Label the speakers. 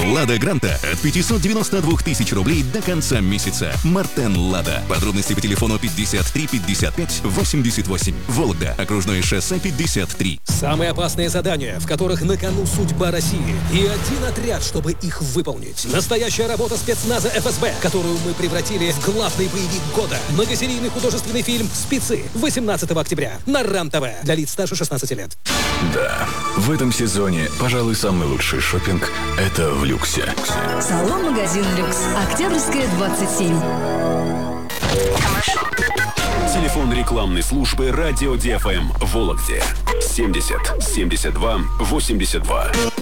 Speaker 1: Лада Гранта от 592 тысяч рублей до конца месяца. Мартен Лада. Подробности по телефону 53 55 88. Вологда. Окружное шоссе 53.
Speaker 2: Самые опасные задания, в которых на кону судьба России. И один отряд, чтобы их выполнить. Настоящая работа спецназа ФСБ, которую мы превратили в главный боевик года. Многосерийный художественный фильм «Спецы» 18 октября на РАН-ТВ для лиц старше 16 лет.
Speaker 3: Да, в этом сезоне, пожалуй, самый лучший шопинг – это в люксе.
Speaker 4: Салон-магазин «Люкс». Октябрьская, 27.
Speaker 5: Телефон рекламной службы «Радио ДФМ» в Вологде. 70 72 82.